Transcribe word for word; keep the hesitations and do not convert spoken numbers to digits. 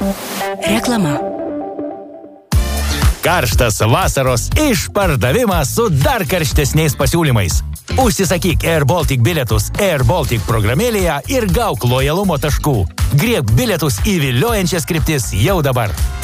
Reklama. Karštas vasaros išpardavimas su dar karštesniais pasiūlymais. Užsisakyk Air Baltic bilietus Air Baltic programėlėje ir gauk lojalumo taškų. Griebk bilietus į viliojančias kryptis jau dabar.